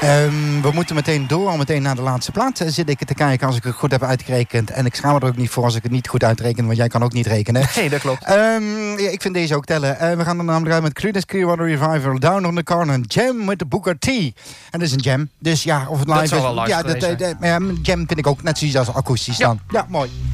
We moeten meteen door, al meteen naar de laatste plaat zit ik te kijken als ik het goed heb uitgerekend. En ik schaam me er ook niet voor als ik het niet goed uitreken, want jij kan ook niet rekenen. Nee, dat klopt. Ik vind deze ook tellen. We gaan er namelijk uit met Creedence Clearwater Revival, Down on the Corner, Jam met de Booker T. En dat is een jam. Dus ja, of het live dat is. Zal wel live Jam vind ik ook net zoiets als akoestisch dan. Ja, mooi.